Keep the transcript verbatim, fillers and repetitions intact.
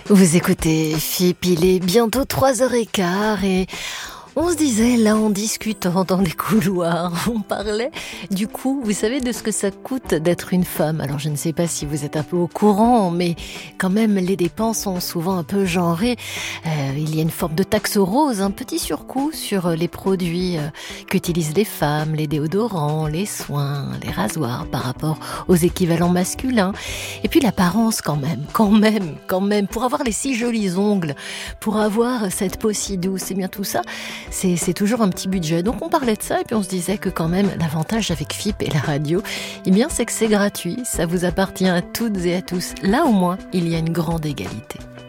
Vous écoutez F I P, il est bientôt trois heures quinze et on se disait, là, en discutant dans les couloirs, on parlait du coût, vous savez, de ce que ça coûte d'être une femme. Alors, je ne sais pas si vous êtes un peu au courant, mais quand même, les dépenses sont souvent un peu genrées. Euh, il y a une forme de taxe rose, un petit surcoût sur les produits euh, qu'utilisent les femmes, les déodorants, les soins, les rasoirs par rapport aux équivalents masculins. Et puis l'apparence quand même, quand même, quand même, pour avoir les si jolis ongles, pour avoir cette peau si douce, et bien tout ça, C'est, c'est toujours un petit budget. Donc on parlait de ça et puis on se disait que quand même l'avantage avec F I P et la radio, eh bien c'est que c'est gratuit, ça vous appartient à toutes et à tous. Là au moins, il y a une grande égalité.